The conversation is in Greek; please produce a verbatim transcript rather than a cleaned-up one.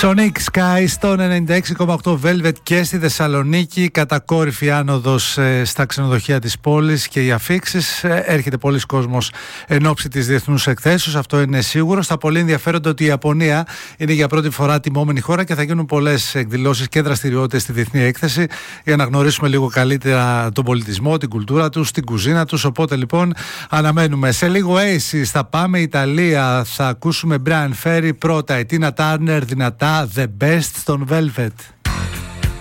Sonic Sky στο ενενήντα έξι κόμμα οκτώ Velvet και στη Θεσσαλονίκη, κατακόρυφη άνοδος ε, στα ξενοδοχεία της πόλης και οι αφίξεις. Ε, έρχεται πολλοί κόσμος εν ώψη της διεθνούς εκθέσεως, αυτό είναι σίγουρο. Στα πολύ ενδιαφέροντα ότι η Ιαπωνία είναι για πρώτη φορά τιμόμενη χώρα και θα γίνουν πολλές εκδηλώσεις και δραστηριότητες στη διεθνή έκθεση για να γνωρίσουμε λίγο καλύτερα τον πολιτισμό, την κουλτούρα τους, την κουζίνα τους. Οπότε λοιπόν αναμένουμε. Σε λίγο Aces θα πάμε Ιταλία, θα ακούσουμε Brian Ferry πρώτα, η Tina Turner δυνατά The Best στον Velvet.